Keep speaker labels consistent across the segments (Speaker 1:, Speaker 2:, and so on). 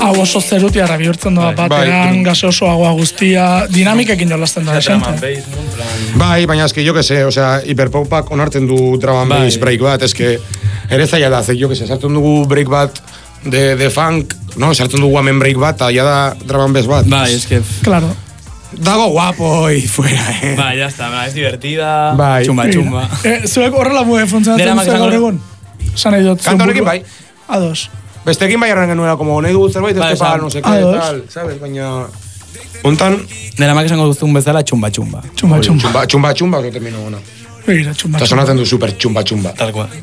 Speaker 1: hau oso zerutiarra bihurtzen da batean, gaseosoagoa guztia, dinamikekin jolazten da desente.
Speaker 2: Bai, baina eski, jo que se, osea, hiperpopak onartzen du drum and bass break bat, eske, ere zaila da, jo que se, sartzen dugu break bat de funk, no? Sartzen dugu hemen break bat, eta ja da drum and bass bat.
Speaker 3: Bai, eske...
Speaker 1: Claro.
Speaker 2: Dago guapo y fuera,
Speaker 3: Bai, ya está, es divertida,
Speaker 2: bai.
Speaker 3: chumba.
Speaker 1: Zuek horrela funtzionatzen zuek gaur egun? Sanai dut.
Speaker 2: Kanta honekin bai.
Speaker 1: Ados.
Speaker 2: Bestekin bai erran genuela, como nahi dugu zerbait, ez tepa, no sé qué, tal, sabes, baina... Hontan...
Speaker 3: Nera mak esango duzun bezala, chumba.
Speaker 2: Chumba, oso termino gona.
Speaker 1: Begira, chumba.
Speaker 2: Eta sonatzen du super chumba.
Speaker 3: Tal cual.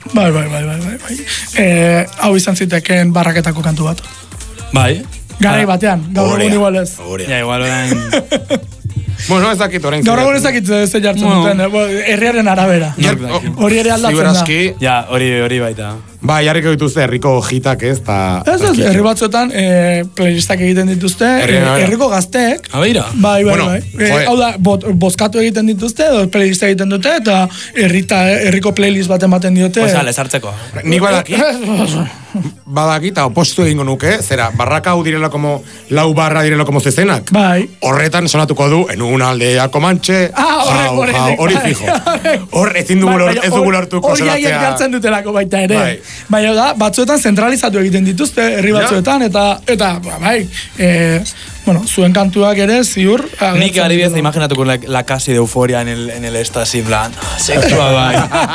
Speaker 1: Bai. Hau izan ziteken barraketako kantu bat.
Speaker 3: Bai.
Speaker 1: Garai batean, gaur egun igual ez.
Speaker 3: Ja, igual orain...
Speaker 2: Bueno, ez dakit orain.
Speaker 1: Gaur egun ez dakit ze jartzen duten, herriaren arabera. Hori ere aldatzen da.
Speaker 3: Ja, hori baita.
Speaker 2: Bai, jarriko dituzte herriko jitak ez, eta...
Speaker 1: Ez, herri batzuetan playlistak egiten dituzte, herriko gazteek.
Speaker 3: Abeira?
Speaker 1: Bai. Hau da, bozkatu egiten dituzte, edo playlista egiten dute, eta herriko playlist bat ematen diote.
Speaker 3: Osa, lesartzeko.
Speaker 2: Nik badaki, eta opostu egingo nuke, zera, barraka hau direla como, lau barra direla como zezenak.
Speaker 1: Bai.
Speaker 2: Horretan sonatuko du, en una aldea Comanche, hori fijo. Hor, ez dugu lortuko sonatzea.
Speaker 1: Hori jartzen dutelako baita ere. Baina da, batzuetan zentralizatu egiten dituzte, herri batzuetan, eta bai, bueno, zuen kantuak ere, ziur...
Speaker 3: Nik adibidez imaginatuko la casi de euforia en el estasi, plan, sexua bai.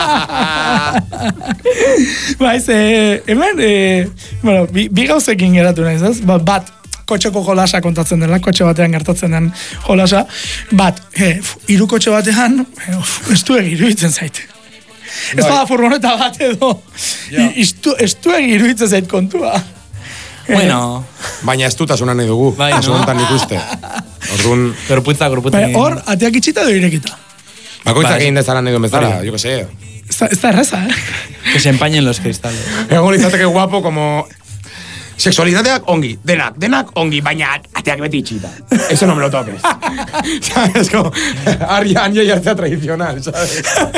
Speaker 1: Bai, hemen, bueno, bi gauzekin geratu nahiz, ez? Bat, kotxeko jolasa kontatzen dela, kotxe batean gertatzen den jolasa, bat, hiru kotxe batean, ez du egiruditzen zaite. Ez bada furgoneta bat edo, ez du egiruditzen zait kontua.
Speaker 3: Bueno.
Speaker 2: Baina ez dutasuna nahi dugu, asuntan ikuste. Orduan...
Speaker 3: Gorputza.
Speaker 1: Hor, ateak itxita edo irekita?
Speaker 2: Bakoitzak egin dezala nahi duen bezala, jo que sé.
Speaker 1: Ez da erreza,
Speaker 3: Que se empañen los cristales.
Speaker 2: Egon izateke guapo, como... Sexualidadeak ongi, denak ongi, baina ateak beti itxita. Eso no me lo toques. ¿Sabes? Como, Arián y artea tradicional, ¿sabes?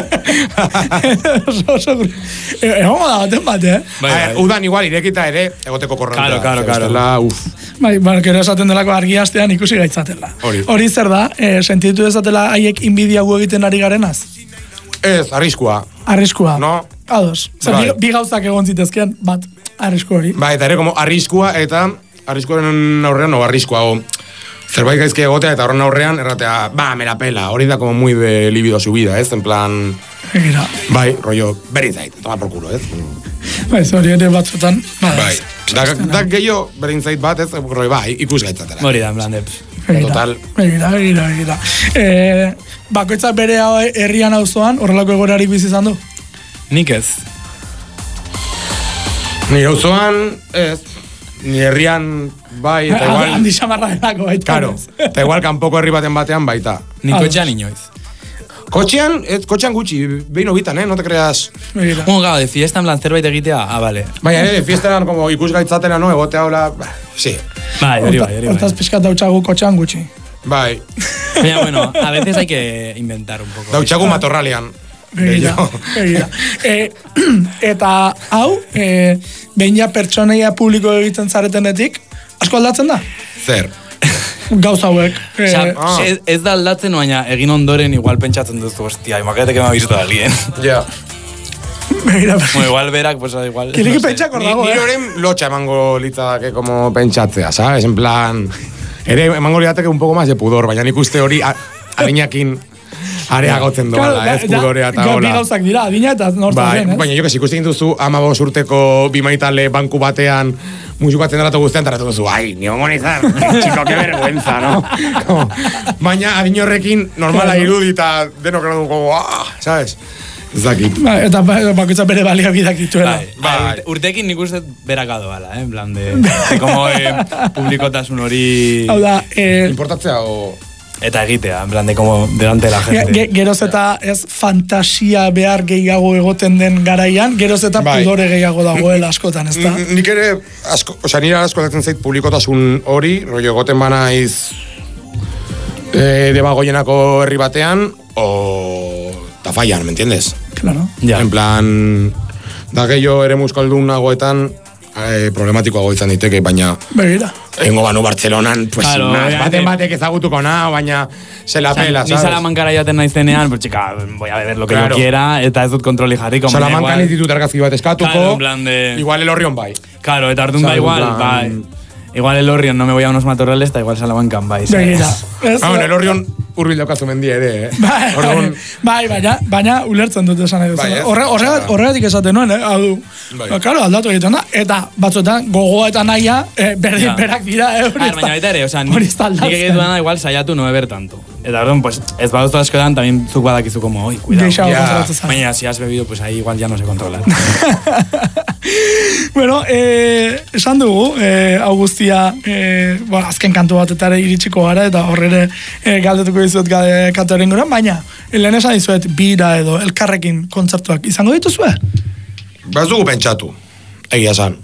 Speaker 1: Egon da baten bat,
Speaker 2: Udan igual irekita ere, egoteko korronta.
Speaker 3: Claro.
Speaker 1: Bai, gero esaten delako argiastean ikusi gaitzatela. Hori zer da, sentitu dezatela haiek inbidia gu egiten ari garenaz?
Speaker 2: Ez, arriskua.
Speaker 1: Arriskua.
Speaker 2: No?
Speaker 1: Ados. Bi gauzak egon zitezkean, bat. Arrisku hori.
Speaker 2: Ba, eta ere, como arriskua eta arriskuaren aurrean, no, arriskua, zerbait gaizki egotea eta horren aurrean, erratea, me la pela, hori da como muy de libido subida, ez? En plan...
Speaker 1: Egira.
Speaker 2: Bai, rollo, berin toma por culo, ez?
Speaker 1: Bai, hori ere batzutan,
Speaker 2: bai. Da gehiago, berin zait bat, ez? Roi, bai, ikus gaitzatela.
Speaker 3: Hori da, en plan,
Speaker 2: Total.
Speaker 1: Egira. Bakoitzak bere herrian auzoan, horrelako egorari bizi izan du?
Speaker 3: Nik ez.
Speaker 2: Ni auzoan, ez, ni herrian bai, eta igual...
Speaker 1: Handi xamarra delako baita.
Speaker 2: Claro, eta igual kanpoko herri batean baita.
Speaker 3: Ni kotxean inoiz.
Speaker 2: Kotxean gutxi, behin obitan, no te creas...
Speaker 3: Un gau, de fiesta, en plan, zerbait egitea, vale.
Speaker 2: Baina, de fiesta eran como ikusgaitzatela, no, egotea hola... Sí.
Speaker 3: Bai, hori bai.
Speaker 1: Hortaz pixkat dautxagu kotxean gutxi.
Speaker 2: Bai.
Speaker 3: Baina, bueno, a veces hay que inventar un poco.
Speaker 2: Dautxagu matorralean.
Speaker 1: Egira. Eta hau, behin ja pertsonaia publiko egiten zaretenetik, asko aldatzen da?
Speaker 2: Zer?
Speaker 1: Gauza hauek.
Speaker 3: Ez da aldatzen, baina egin ondoren igual pentsatzen duzu, hostia, imagínate que me ha visto alguien.
Speaker 2: Ja.
Speaker 1: Begira.
Speaker 3: Bueno, igual berak, pues igual...
Speaker 1: Kiriki pentsakor dago,
Speaker 2: Ni horren lotxa emango litzadake como pentsatzea, ¿sabes? En plan... Ere emango litzateke un poco más de pudor, baina nik uste hori adinakin... Areagotzen doala, ez pudorea eta hola.
Speaker 1: Bi gauzak dira, adina eta nortzen zen, ez?
Speaker 2: Baina jo, que ikusten duzu 15 urteko bi maitale banku batean musikatzen daratu guztian, taratu duzu, ai, ni hongo nizar, chico, que vergüenza, no? Baina adin horrekin normala irudi eta denok dugu, ¿sabes? Zakit.
Speaker 1: Eta bakoitza bere baliabideak dituela.
Speaker 3: Urtekin nik uste berak adoala, en plan de como publikotasun hori...
Speaker 1: Hau da,
Speaker 2: importatzea o...
Speaker 3: Eta egitea, en plan de como delante de la gente.
Speaker 1: Geroz eta ez fantasia behar gehiago egoten den garaian, geroz eta pudore gehiago dagoela askotan, ez da?
Speaker 2: Nik ere, nire asko datzen zait publikotasun hori, rollo egoten banaiz debagoienako herri batean, o tafaian, ¿me entiendes?
Speaker 1: Claro.
Speaker 3: Ja.
Speaker 2: En plan, da gehiago ere muskaldunagoetan, problematikoago izan diteke, baina
Speaker 1: Begira.
Speaker 2: Egingo banu Bartzelonan, pues,
Speaker 3: Claro,
Speaker 2: batek ezagutuko na, baina se la pela,
Speaker 3: Ni
Speaker 2: ¿sabes?
Speaker 3: Salamankara jaten naizenean, pues chica, voy a beber lo que yo quiera, eta ez dut kontroli jarriko.
Speaker 2: Salamankan ez ditut argazki bat eskatuko,
Speaker 3: claro, en plan de...
Speaker 2: igual Elorrion bai.
Speaker 3: Claro, eta orduan ba igual, bai. Igual Elorrion no me voy a unos matorrales, eta igual Salamankan bai.
Speaker 1: Begira.
Speaker 2: Elorrion urbil daukazu mendie ere,
Speaker 1: Baina ulertzen dut esan edo. Horregatik esaten nuen, hau du. Claro, aldatu egiten da. Eta batzuetan gogoa eta nahia berak dira,
Speaker 3: Baina baita ere, nik egitu dana igual saiatu no beber tanto. Eta orduan, pues, ez baduzu askotan, también zuk badakizu como, oi, cuidado. Baina, si has bebido, pues ahí igual ya no se controla.
Speaker 1: Bueno, esan dugu, Augustia, azken kantu batetare iritsiko gara, eta horrere galdetuko dizuet kantoren gura, baina, lehen esan dizuet, bira edo, elkarrekin kontzertuak izango dituzue?
Speaker 2: Ez dugu pentsatu, egia esan.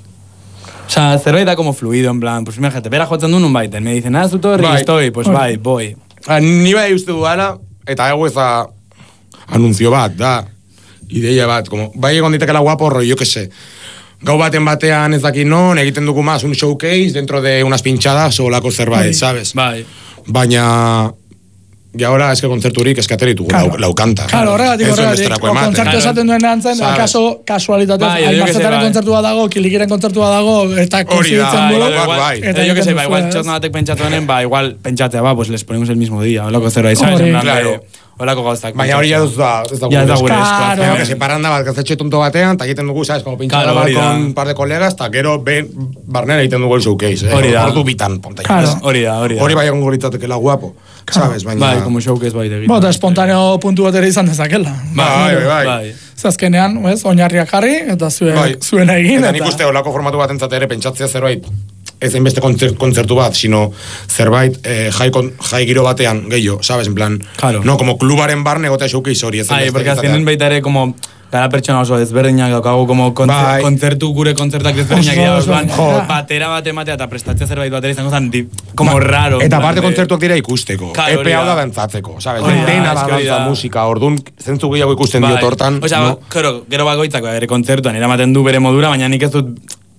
Speaker 3: O sea, zerbait da como fluido, en plan, pues imagínate, bera jotzen du nun baiten, me dicen, zu torri, estoy, pues bai, voy.
Speaker 2: Ni bai uste duala, eta ego eza anunzio bat, da, ideia bat, como, bai egon ditekela guapo, rollo, que se, gau batean ez dakit non, egiten dugu más un showcase dentro de unas pinchadas o lako zerbait, ¿sabes?
Speaker 3: Bai.
Speaker 2: Baina, y ahora es que kontzerturik eskateri tugu laukanta.
Speaker 1: Claro, horregatik. Kontzertu esaten duen erantzen, akaso kasualitatez, Almarzetaren kontzertua dago, Kilikiren kontzertua dago, eta koinciditzen dugu.
Speaker 3: Eta yo que sé, igual txotna batek pentsatuenen, igual pentsatzea, pues les ponemos el mismo día, holako zerbait, ¿sabes?
Speaker 2: Claro.
Speaker 3: Holako gauztak.
Speaker 2: Baina hori ez da gure eskuaz. Que se paranda bat, gazetxe tonto batean, eta egiten dugu, ¿sabes? Como pinchada bat con un par de colegas, eta gero barnera egiten dugu el showcase.
Speaker 3: Hori da.
Speaker 2: Ordu bitan, ponta.
Speaker 3: Hori da.
Speaker 2: Hori bai egon goritateke guapo, ¿sabes?
Speaker 3: Bai, como showcase bai egiten.
Speaker 1: Eta espontaneo puntu bat ere izan dezakela.
Speaker 2: Bai.
Speaker 1: Zazkenean, oinarriak jarri, eta zuen egin.
Speaker 2: Eta nik uste olako formatu bat entzate ere pentsatzea zerbait, ez hainbeste kontzertu bat, sino zerbait jai giro batean gehiago, ¿sabes? En plan, no, como klubaren barne gotea showcase hori.
Speaker 3: Porque azkenen baita ere, como, gara pertsona oso desberdinak daukagu, como kontzertu, gure kontzertak desberdinak dira, batera bat ematea eta prestatzea zerbait batera izango zen, como raro.
Speaker 2: Eta parte kontzertuak dira ikusteko, epe hau da dantzatzeko, ¿sabes? Dena da dantza musika, orduan zentzu gehiago ikusten diot hortan.
Speaker 3: Osea, gero bakoitzak bere kontzertuan eramaten du bere modura, baina nik ez dut,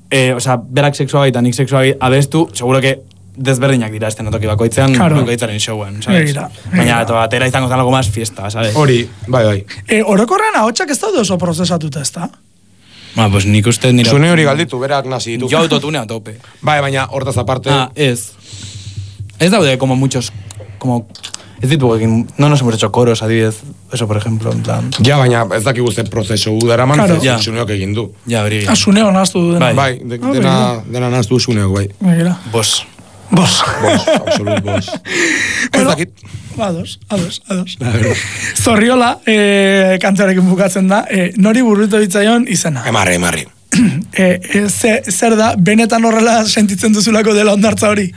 Speaker 3: berak sexua baita, nik sexua abestu, seguro que desberdinak dira este notoki bakoitzean, bakoitzaren showen, ¿sabes? Baina, batera izango zen algo más fiesta, ¿sabes?
Speaker 2: Hori, bai.
Speaker 1: Orokorrean ahotsak ez daude oso prozesatuta, ez da?
Speaker 3: Pues nik uste nire...
Speaker 2: Zune hori galditu, berak nazi ditu.
Speaker 3: Jo autotune a tope.
Speaker 2: Bai, baina hortaz aparte...
Speaker 3: Ez daude como muchos, como... Ez ditugu egin, no nos hemos hecho coros, adibidez, eso, por ejemplo, en plan...
Speaker 2: Ja, baina ez dakigu ze prozesu daraman, Zuneok egin du.
Speaker 3: Ja, hori.
Speaker 1: Zuneo naztu du dena.
Speaker 2: Bai, dena naztu Zuneok, bai.
Speaker 3: Bos,
Speaker 2: absolut bos. Ez dakit.
Speaker 1: Ados. Zorriola, kantorekin bukatzen da, nori burritu ditzaion izena.
Speaker 2: Emarri.
Speaker 1: Zer da, benetan horrela sentitzen duzulako dela ondartza hori?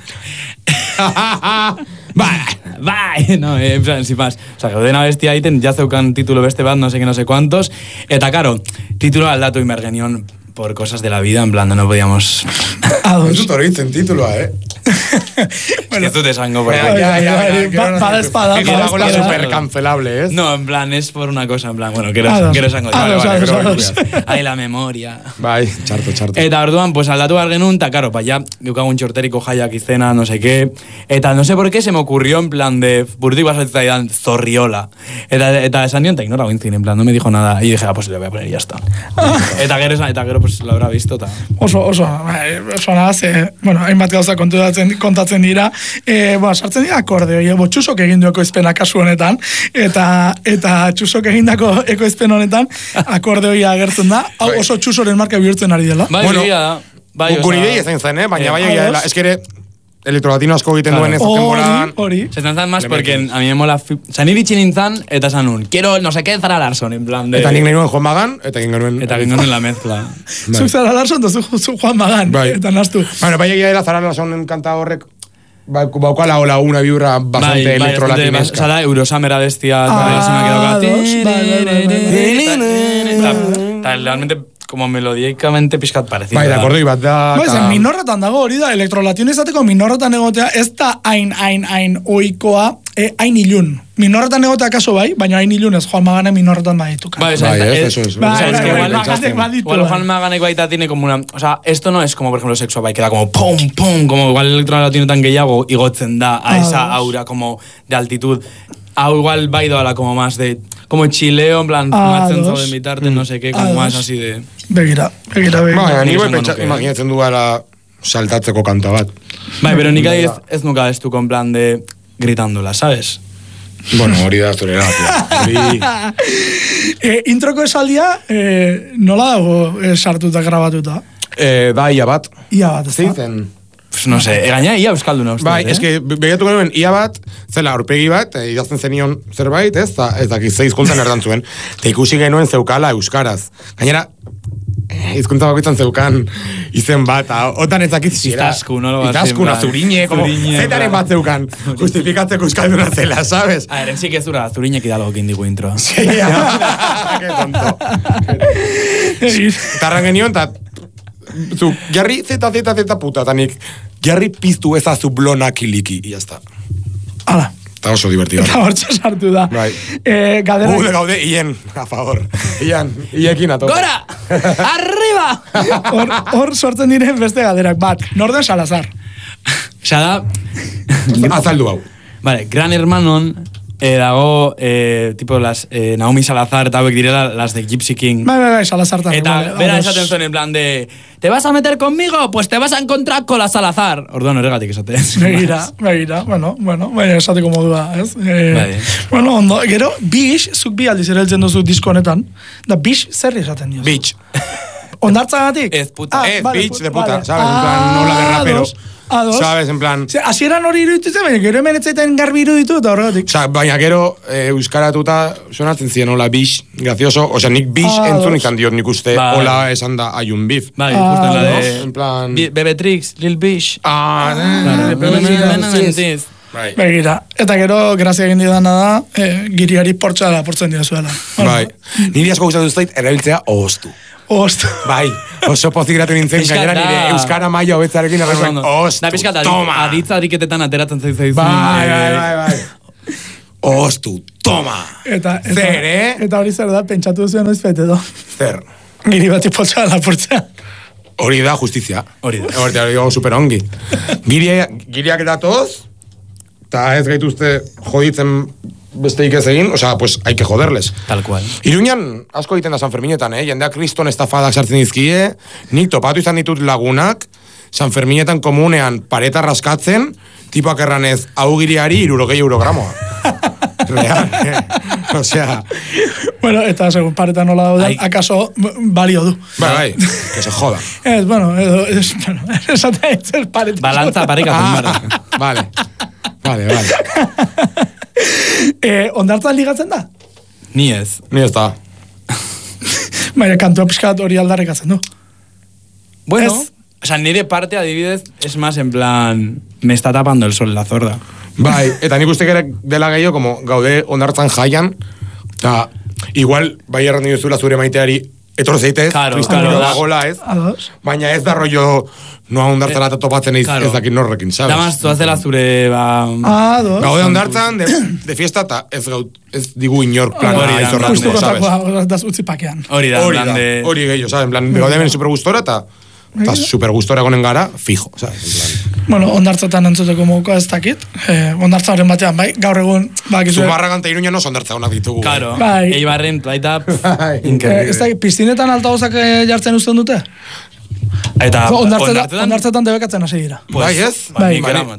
Speaker 3: Bai, no, en plan, sin más. O sea, gaudena bestia egiten, ya zeukan titulo beste bat, no sé qué, no sé cuántos. Eta, claro, titulo aldatu inmergenion por cosas de la vida, en plan, no podíamos...
Speaker 2: Ez dut hori itzen tituloa,
Speaker 3: Ez dut esango, porque...
Speaker 1: Para espada.
Speaker 2: Fijago la super cancelable, ¿es?
Speaker 3: No, en plan, es por una cosa, en plan, bueno, quiero esango. Ahí la memoria.
Speaker 2: Bai, txarto.
Speaker 3: Eta orduan, pues aldatu argenun, eta, claro, pa ya, geukagun txorteriko jaiak izena, no sé qué. Eta no sé por qué se me ocurrió, en plan, de burtik basatzaidan Zorriola. Eta esan nion, eta ignorau intzin, en plan, no me dijo nada. Y dije, pues le voy a poner y ya está. Eta gero, pues lo habrá visto, eta...
Speaker 1: Oso nada, bueno, hainbat gauza kontatzen dira, sartzen dira akordeoi, txusok egin du ekoizpena kasu honetan, eta txusok egindako ekoizpen honetan, akordeoia agertzen da, hau oso txusoren marka bihurtzen ari dela.
Speaker 3: Bai,
Speaker 2: gure idei ezen zen, baina bai, eskere, elektrolatino asko egiten duen ez temporadan.
Speaker 3: Se están más porque a mí me mola... O sea, niri txinintzan, eta sanun, quiero no sé qué Zara Larson, en plan de...
Speaker 2: Eta nik nahi nuen Juan Magan, eta egin genuen
Speaker 3: la mezcla.
Speaker 1: Zuk Zara Larson, zu Juan Magan, eta naztu.
Speaker 2: Bueno, bai egia dela Zara Larsonen kanta horrek, baukala hola una biurra bastante elektrolatinesca.
Speaker 3: Osa da, Eurosamera bestia, eta realmente... como melodicamente pixkat parecido.
Speaker 2: Bai, de akordo, bat da...
Speaker 1: Minorretan dago hori da, elektrolatino izateko minorretan egotea, ez da hain oikoa, hain ilun. Minorretan egotea kaso bai, baina hain ilun ez Juan Maganek minorretan badituka.
Speaker 3: Bai,
Speaker 2: eso.
Speaker 3: Igual Juan Maganek baita tiene como una... O sea, esto no es como, por ejemplo, sexo bai, queda como pum, pum, como igual el electro latinoetan gehiago igotzen da a esa aura como de altitud. Hau igual bai doala como más de... Como chileo, en plan, matzen zauden bitarte, no sé qué, como más así de...
Speaker 1: Begira.
Speaker 2: Baina, ni imaginatzen duela saltatzeko kanta bat.
Speaker 3: Bai, pero nik adibidez ez nuka estuko en plan de gritándola, ¿sabes?
Speaker 2: Bueno, hori da zure gracia.
Speaker 1: Introko esaldia, nola dago sartuta grabatuta?
Speaker 2: Da, ia bat.
Speaker 1: Ia bat, ez da?
Speaker 2: Zeitzen?
Speaker 3: Pues no sé, gaina ia euskalduna uste.
Speaker 2: Bai, eske, begatu genuen, ia bat, zela aurpegi bat, idazten zenion zerbait, ez dakit, ze hizkuntzan erdantzuen, eta ikusi genuen zeukala euskaraz. Gainera, hizkuntza bakoitzan zeukan izen bat, otan ez dakit zira. Itazkuna, zurine, zetaren bat zeukan, justifikatzeko euskalduna zela, sabes?
Speaker 3: A ver, sí que zura, zurinek idalokin digu intro.
Speaker 2: Sí, que tonto. Tarran genion, eta zu, jarri zeta puta, eta nik jarri piztu ezazu blonak iliki, y ya está.
Speaker 1: Hala.
Speaker 2: Eta oso divertido.
Speaker 1: Eta hortxe sartu da.
Speaker 2: Bai.
Speaker 1: Galderak...
Speaker 2: Gude gaude, hien, a favor. Iekin ato.
Speaker 3: Gora! Arriba!
Speaker 1: Hor sortzen diren beste galderak. Bat, Norden Salazar.
Speaker 3: Osa da...
Speaker 2: Azaldu hau.
Speaker 3: Vale, Gran Hermanon dago, tipo, las Naomi Salazar eta hauek direla, las de Gypsy King.
Speaker 1: Bai, Salazar también.
Speaker 3: Eta bera esaten zuen en plan de... ¿Te vas a meter conmigo? Pues te vas a encontrar con la Salazar. Orduan, horregatik esate.
Speaker 1: Begira. Bueno, esateko modua, ez?
Speaker 3: Bai.
Speaker 1: Bueno, ondo, gero, Bish, zuk bi aldiz erabiltzen duzu disko honetan, da Bish zer esaten diozu?
Speaker 2: Bitch.
Speaker 1: Ondartzagatik?
Speaker 2: Ez puta, bitch de puta, ¿sabes? En plan, nola de rapero. ¿Sabes? En plan...
Speaker 1: Hasieran hori iruditzen, baina gero hemen etzaiten garbi iruditu eta horregatik.
Speaker 2: Baina gero, euskaratuta sonatzen ziren hola bish, gracioso. Osea, nik bish entzun izan diot nik uste, hola esan da ayun bif.
Speaker 3: Bai, justo en la de...
Speaker 2: En plan...
Speaker 3: Bebetrix, Lil Bish.
Speaker 1: Begira, eta gero, grazia egin didana da, giriari portzen dira zuela.
Speaker 2: Bai, niri asko gustatu zait, erabiltzea ostu.
Speaker 1: Ostu.
Speaker 2: Bai, oso pozik gratu nintzen, gainera nire euskara maila hobetzarekin errenuen, ostu, toma!
Speaker 3: Aditza ariketetan ateratzen zaizu.
Speaker 2: Bai. Ostu, toma! Zer,
Speaker 1: Eta hori zer da, pentsatu zuen noiz bete do.
Speaker 2: Zer?
Speaker 1: Giri bat ipotza lapurtzea.
Speaker 2: Hori da justizia.
Speaker 3: Hori da.
Speaker 2: Hori da, super ongi. Giriak datoz, eta ez gaituzte joditzen besteik ez egin, osea, pues hay que joderles.
Speaker 3: Tal cual.
Speaker 2: Iruñan asko egiten da San Ferminetan, jendeak kriston estafadak sartzen dizkie, nik topatu izan ditut lagunak, San Ferminetan komunean pareta raskatzen, tipoak erranez, hau giriari 60 gramoa. Real, osea...
Speaker 1: Bueno, eta segun pareta nola daudan, akaso balio du.
Speaker 2: Bai, que se joda.
Speaker 1: Esaten pareta.
Speaker 3: Balantza parikatzen,
Speaker 2: Vale.
Speaker 1: Ondartzan ligatzen da?
Speaker 3: Ni ez.
Speaker 2: Ni ez da.
Speaker 1: Baina kantua pixkat hori aldarrikatzen du.
Speaker 3: Bueno, o sea, nire parte adibidez es más en plan, me está tapando el sol en la zorda.
Speaker 2: Bai, eta nik uste gerek dela gehiago, como gaude ondartzan jaian, eta igual, bai erran duzula zure maiteari etor zeitez,
Speaker 3: claro,
Speaker 2: dagoela ez, baina ez da rollo noa ondartzala eta topatzen ez dakit norrekin, sabes?
Speaker 3: Damaz, zuazela zure,
Speaker 2: gaude ondartzan, de fiesta, eta ez digu inor plana izorratu, sabes?
Speaker 1: Justuko daz utzi pakean.
Speaker 3: Hori da,
Speaker 2: hori gehiago, sabes? En plan, gaude hemen supergustora, eta supergustora gonen gara, fijo, sabes?
Speaker 1: Bueno, ondartzatan entzuteko moduko ez dakit. Ondartza horren batean, bai, gaur egun...
Speaker 2: Zubarragan eta Iruñan oso ondartza honak ditugu.
Speaker 3: Claro, Eibarren, plaita...
Speaker 1: Ez dakit, piztinetan altagozak jartzen uzten dute?
Speaker 3: Eta
Speaker 1: ondartzetan debekatzen hasi dira.
Speaker 2: Bai ez?
Speaker 3: Bai.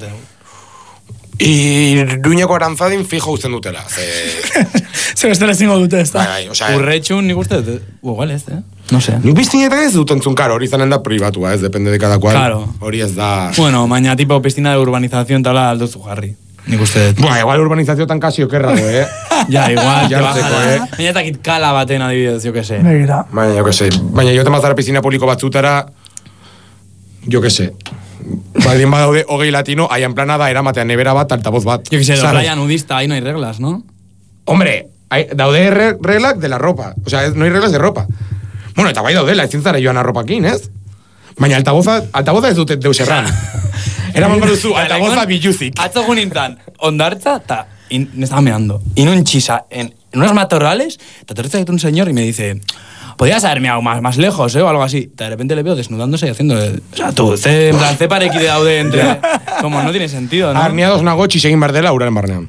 Speaker 2: Iruñeko arantzadin fijo uzten dutela.
Speaker 1: Ze bestela zingo dute, ez da?
Speaker 2: Bai, osea...
Speaker 3: Urretxun, nik uste dut, igual ez, No sé.
Speaker 2: Nik piztinetan ez dut entzun, karo, hori zanen da privatua, ez, depende de cada cual.
Speaker 3: Claro.
Speaker 2: Hori ez da...
Speaker 3: Bueno, baina tipo piscina de urbanización tala aldozu jarri. Nik uste dut.
Speaker 2: Buah, igual urbanizazioetan kasi okerrago,
Speaker 3: Ja, igual,
Speaker 2: jartzeko,
Speaker 3: Baina ez dakit kala baten adibidez, jo que se.
Speaker 1: Begira.
Speaker 2: Baina, jo que se. Baina, jo temazara piscina publiko batzutara, jo que se. Baldin badaude, hogei latino, hayan plana da eramatean nebera bat, altavoz bat.
Speaker 3: Jo que se, playa nudista, ahí no hay reglas, ¿no?
Speaker 2: Hombre, daude reglak de la ropa. O sea, no hay reglas de ropa. Bueno, eta bai daudela, ezin zara joan arropakin, ez? Baina altavoza ez dute deus erran. Eraman baduzu, altavoza biluzik.
Speaker 3: Atzo gunintan, ondartza, eta y me estaba meando. Y en un chisa, en unos matorrales, te aterriza un señor y me dice, podías haber meado más lejos, o algo así. De repente le veo desnudándose y haciendo... O sea, tú, en plan, parekide daude entre... Como no tiene sentido, ¿no?
Speaker 2: Arneados nago txisegin behar dela uraren barnean.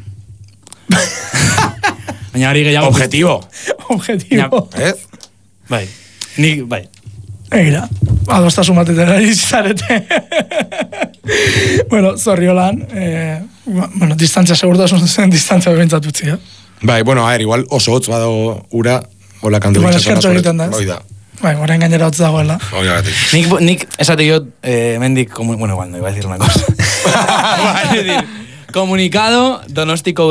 Speaker 3: Baina hori gehiago...
Speaker 2: Objetivo.
Speaker 1: Objetivo.
Speaker 2: Ez?
Speaker 3: Bai. Bai.
Speaker 1: Egira, adostasun batetera izarete. Bueno, Zorriolan, bueno, distantzia segurtasun zen, distantzia bebentzatutzi,
Speaker 2: Bai, bueno, a ver, igual oso hotz bado ura, hola kandu
Speaker 1: igual eskertxo egiten da.
Speaker 2: Hoi da.
Speaker 1: Bai, orain gainera hotz dagoela.
Speaker 2: Hoi da, gatik.
Speaker 3: Nik esate yo, mendik, bueno, igual no iba a decir una cosa. Es decir, comunicado Donostiko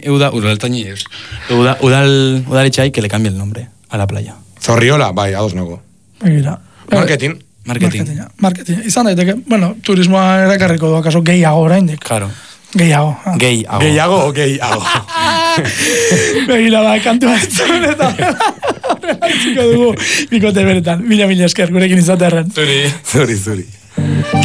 Speaker 3: udaletxai que le cambie el nombre a la playa.
Speaker 2: Zorriola, bai, ados nago.
Speaker 1: Egira.
Speaker 3: Marketing.
Speaker 1: Marketing. Izan daiteke, bueno, turismoa erakarriko du, akaso gehiago oraindik.
Speaker 3: Claro.
Speaker 1: Gehiago.
Speaker 2: Gehiago o gehiago?
Speaker 1: Begira da, kantua entzun eta horrela entziko dugu bikote beretan. Mila esker, gurekin izatearen.
Speaker 2: Zuri.